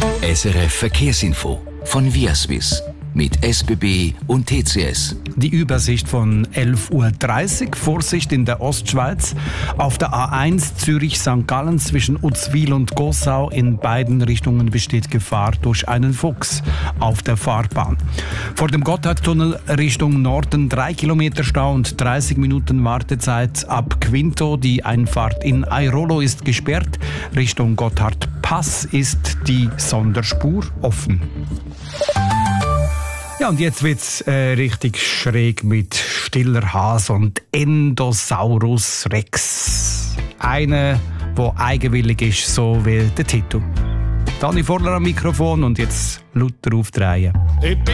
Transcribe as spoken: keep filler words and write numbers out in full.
S R F Verkehrsinfo von Viaswiss mit S B B und T C S. Die Übersicht von elf Uhr dreißig. Vorsicht in der Ostschweiz. Auf der A eins Zürich-Sankt Gallen zwischen Uzwil und Gossau in beiden Richtungen besteht Gefahr durch einen Fuchs auf der Fahrbahn. Vor dem Gotthardtunnel Richtung Norden drei Kilometer Stau und dreißig Minuten Wartezeit ab Quinto. Die Einfahrt in Airolo ist gesperrt. Richtung Gotthardpass ist die Sonderspur offen. Ja, und jetzt wird's äh, richtig schräg mit Stiller Hase und Endosaurus Rex. Einer, der eigenwillig ist, so wie der Titel. Dani Vorler am Mikrofon und jetzt lauter aufdrehen.